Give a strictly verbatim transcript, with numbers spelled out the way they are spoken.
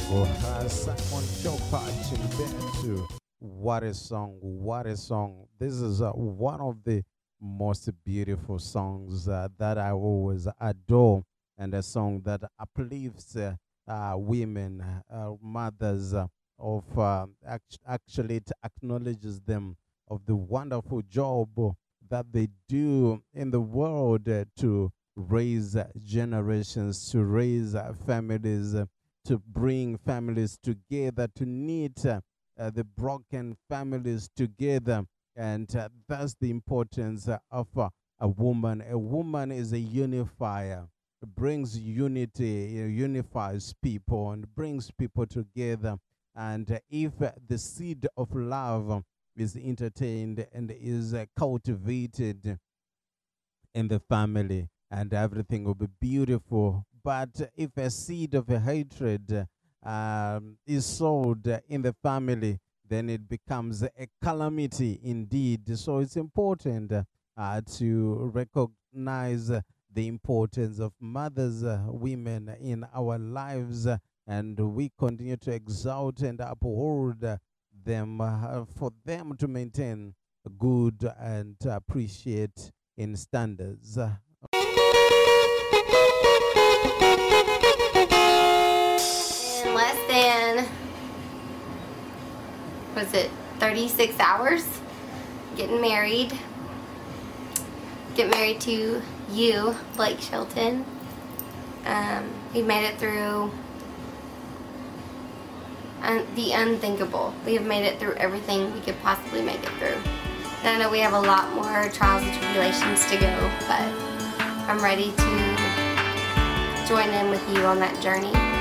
Uh, Simon Chopa Chimbetu. What a song! What a song! This is uh, one of the most beautiful songs uh, that I always adore, and a song that uplifts uh, uh, women, uh, mothers, uh, of uh, act- actually it acknowledges them of the wonderful job that they do in the world uh, to raise uh, generations, to raise uh, families. Uh, to bring families together, to knit uh, uh, the broken families together. And uh, that's the importance uh, of uh, a woman. A woman is a unifier, brings unity, uh, unifies people, and brings people together. And uh, if uh, the seed of love is entertained and is uh, cultivated in the family, and everything will be beautiful. But if a seed of a hatred um, is sowed in the family, then it becomes a calamity indeed. So it's important uh, to recognize uh, the importance of mothers, uh, women in our lives, uh, and we continue to exalt and uphold uh, them uh, for them to maintain good and appreciate in standards. Uh, In less than, was it thirty-six hours? Getting married. Get married to you, Blake Shelton. Um, we made it through un- the unthinkable. We have made it through everything we could possibly make it through. And I know we have a lot more trials and tribulations to go, but I'm ready to join in with you on that journey.